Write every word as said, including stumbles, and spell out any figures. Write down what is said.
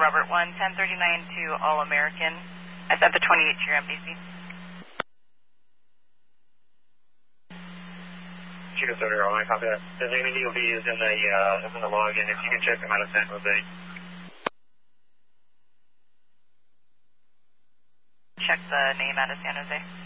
Robert one, ten thirty-nine to All American. I sent the twenty-eight to your M D C. Chico Soda, all right, copy that. The name of the D O B is in the, uh, is in the log, and if you can check them out of San Jose. Check the name out of San Jose.